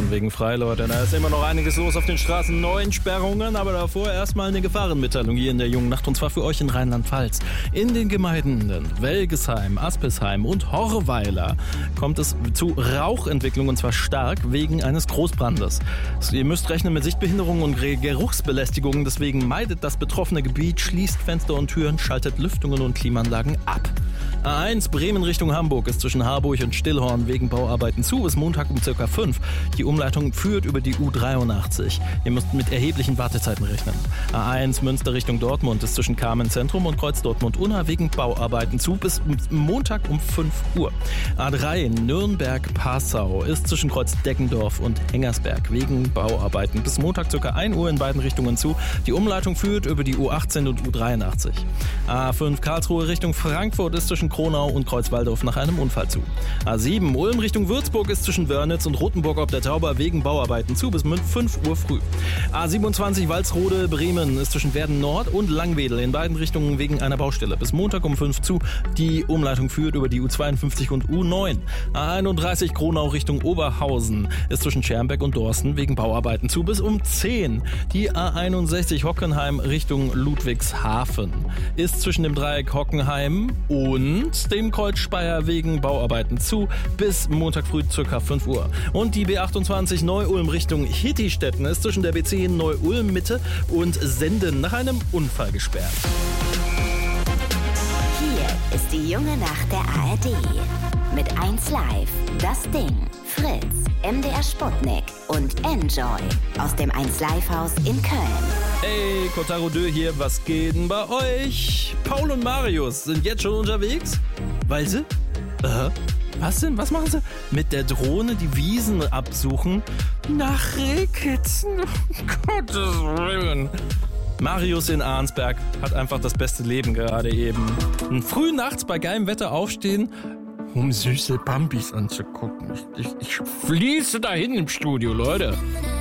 von wegen frei, Leute. Da ist immer noch einiges los auf den Straßen. 9 Sperrungen, aber davor erstmal eine Gefahrenmitteilung hier in der jungen Nacht. Und zwar für euch in Rheinland-Pfalz. In den Gemeinden Welgesheim, Aspesheim und Horweiler kommt es zu Rauchentwicklung, und zwar stark wegen eines Großbrandes. Ihr müsst rechnen mit Sichtbehinderungen und Geruchsbelästigungen. Deswegen meidet das betroffene Gebiet, schließt Fenster und Türen, schaltet Lüftungen und Klimaanlagen ab. A1 Bremen Richtung Hamburg ist zwischen Harburg und Stillhorn wegen Bauarbeiten zu bis Montag um ca. 5. Die Umleitung führt über die U83. Ihr müsst mit erheblichen Wartezeiten rechnen. A1 Münster Richtung Dortmund ist zwischen Kamen Zentrum und Kreuz Dortmund-Unna wegen Bauarbeiten zu bis Montag um 5 Uhr. A3 Nürnberg-Passau ist zwischen Kreuz Deggendorf und Hengersberg wegen Bauarbeiten bis Montag ca. 1 Uhr in beiden Richtungen zu. Die Umleitung führt über die U18 und U83. A5 Karlsruhe Richtung Frankfurt ist zwischen Kronau und Kreuzwaldorf nach einem Unfall zu. A7 Ulm Richtung Würzburg ist zwischen Wörnitz und Rothenburg ob der Tauber wegen Bauarbeiten zu bis 5 Uhr früh. A27 Walsrode Bremen ist zwischen Werden Nord und Langwedel in beiden Richtungen wegen einer Baustelle bis Montag um 5 zu. Die Umleitung führt über die U52 und U9. A31 Kronau Richtung Oberhausen ist zwischen Schermbeck und Dorsten wegen Bauarbeiten zu bis um 10. Die A61 Hockenheim Richtung Ludwigshafen ist zwischen dem Dreieck Hockenheim und dem Kreuz Speyer wegen Bauarbeiten zu bis Montag früh ca. 5 Uhr. Und die B28 Neu-Ulm Richtung Hittistetten ist zwischen der B10 Neu-Ulm Mitte und Senden nach einem Unfall gesperrt. Hier ist die junge Nacht der ARD. Mit 1 Live, Das Ding, Fritz, MDR Sputnik und Enjoy aus dem 1 Live Haus in Köln. Hey, Kotaro Dö hier, was geht denn bei euch? Paul und Marius sind jetzt schon unterwegs? Weil sie? Was denn? Was machen sie? Mit der Drohne die Wiesen absuchen? Nach Rehkitzen? Gottes Willen. Marius in Arnsberg hat einfach das beste Leben gerade eben. Früh nachts bei geilem Wetter aufstehen, um süße Bambis anzugucken. Ich fließe dahin im Studio, Leute.